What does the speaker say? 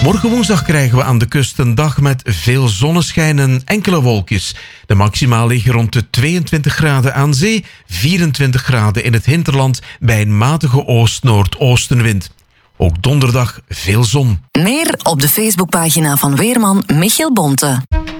Morgen woensdag krijgen we aan de kust een dag met veel zonneschijn en enkele wolkjes. De maximaal liggen rond de 22 graden aan zee, 24 graden in het hinterland bij een matige oost-noordoostenwind. Ook donderdag veel zon. Meer op de Facebookpagina van weerman Michiel Bonte.